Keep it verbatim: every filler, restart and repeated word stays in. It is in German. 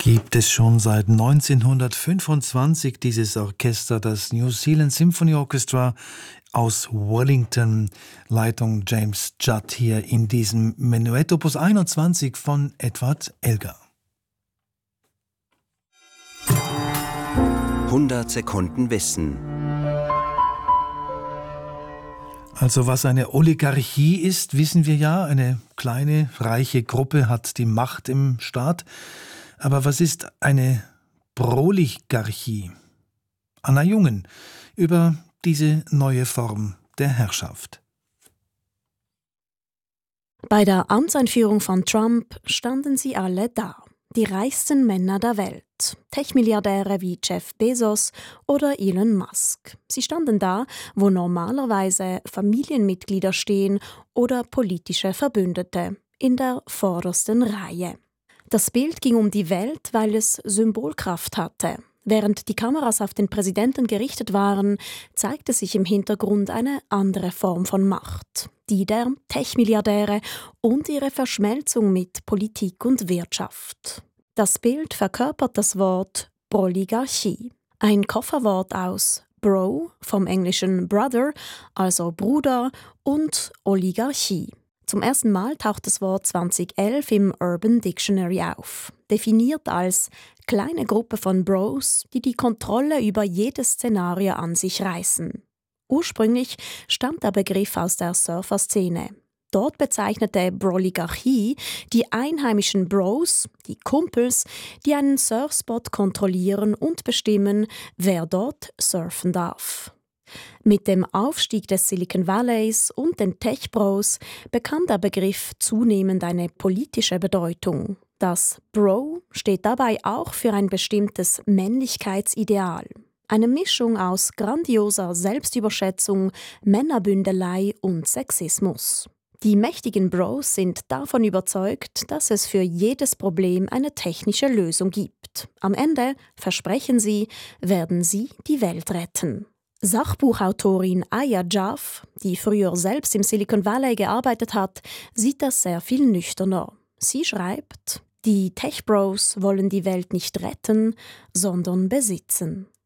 gibt es schon seit neunzehnhundertfünfundzwanzig dieses Orchester, das New Zealand Symphony Orchestra aus Wellington, Leitung James Judd hier in diesem Menuett Opus einundzwanzig von Edward Elgar. hundert Sekunden Wissen. Also was eine Oligarchie ist, wissen wir ja. Eine kleine, reiche Gruppe hat die Macht im Staat. Aber was ist eine Proligarchie? Anna Jungen über diese neue Form der Herrschaft. Bei der Amtseinführung von Trump standen sie alle da. Die reichsten Männer der Welt. Tech-Milliardäre wie Jeff Bezos oder Elon Musk. Sie standen da, wo normalerweise Familienmitglieder stehen oder politische Verbündete, in der vordersten Reihe. Das Bild ging um die Welt, weil es Symbolkraft hatte. Während die Kameras auf den Präsidenten gerichtet waren, zeigte sich im Hintergrund eine andere Form von Macht. Die der Tech-Milliardäre und ihre Verschmelzung mit Politik und Wirtschaft. Das Bild verkörpert das Wort Proligarchie. Ein Kofferwort aus Bro, vom englischen Brother, also Bruder, und Oligarchie. Zum ersten Mal taucht das Wort zweitausendelf im Urban Dictionary auf. Definiert als kleine Gruppe von Bros, die die Kontrolle über jedes Szenario an sich reißen. Ursprünglich stammt der Begriff aus der Surferszene. Dort bezeichnete Proligarchie die einheimischen Bros, die Kumpels, die einen Surfspot kontrollieren und bestimmen, wer dort surfen darf. Mit dem Aufstieg des Silicon Valleys und den Tech-Bros bekam der Begriff zunehmend eine politische Bedeutung. Das Bro steht dabei auch für ein bestimmtes Männlichkeitsideal. Eine Mischung aus grandioser Selbstüberschätzung, Männerbündelei und Sexismus. Die mächtigen Bros sind davon überzeugt, dass es für jedes Problem eine technische Lösung gibt. Am Ende, versprechen sie, werden sie die Welt retten. Sachbuchautorin Aya Jaff, die früher selbst im Silicon Valley gearbeitet hat, sieht das sehr viel nüchterner. Sie schreibt: Die Tech-Bros wollen die Welt nicht retten, sondern besitzen.